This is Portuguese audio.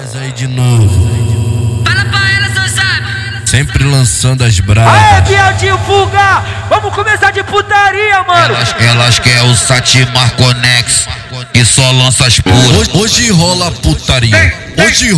Nós aí de novo. Fala pra elas, não sabe. Sempre lançando as bravas. Aê, viadinho, fuga! Vamos começar de putaria, mano! Elas querem o Satimar Conex e só lança as puras. Hoje rola putaria. Hoje